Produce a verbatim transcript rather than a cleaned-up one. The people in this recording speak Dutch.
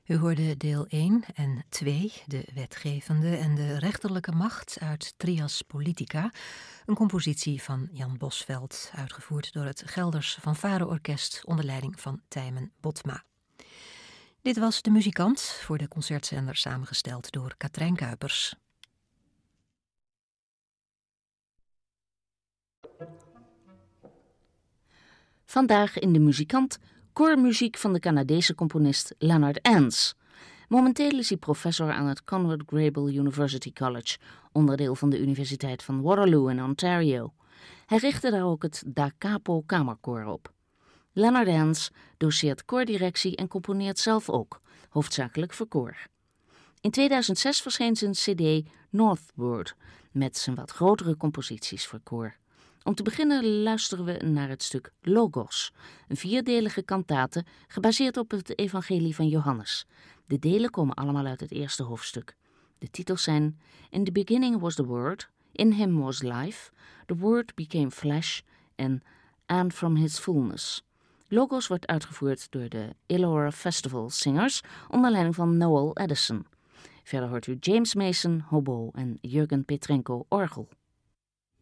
U hoorde deel één en twee, de wetgevende en de rechterlijke macht uit Trias Politica, een compositie van Jan Bosvelt, uitgevoerd door het Gelders Fanfare-orkest onder leiding van Tijmen Botma. Dit was De Muzikant, voor de concertzender samengesteld door Katrijn Kuipers. Vandaag in De Muzikant koormuziek van de Canadese componist Leonard Ans. Momenteel is hij professor aan het Conrad Grebel University College, onderdeel van de Universiteit van Waterloo in Ontario. Hij richtte daar ook het Da Capo Kamerkoor op. Leonard Ans doceert koordirectie en componeert zelf ook, hoofdzakelijk voor koor. In tweeduizend zes verscheen zijn cd Northward met zijn wat grotere composities voor koor. Om te beginnen luisteren we naar het stuk Logos, een vierdelige kantate gebaseerd op het evangelie van Johannes. De delen komen allemaal uit het eerste hoofdstuk. De titels zijn In the beginning was the Word, in him was life, the Word became flesh en And from his fullness. Logos wordt uitgevoerd door de Illawarra Festival Singers onder leiding van Noel Edison. Verder hoort u James Mason, hobo en Jurgen Petrenko, orgel.